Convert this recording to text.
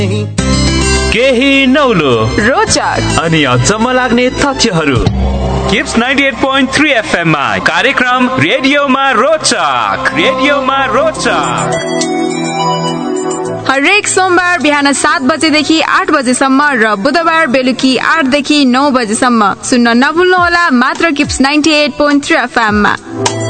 केही नौलो रोचक अनि अचम्म लाग्ने तथ्यहरू किप्स 98.3 FM मा कार्यक्रम रेडियोमा रोचक हरेक सोमबार बिहान 7 बजेदेखि 8 बजेसम्म र बुधबार बेलुकी 8 देखि 9 बजेसम्म सुन्न नभुल्नुहोला मात्र किप्स 98.3 FM मा।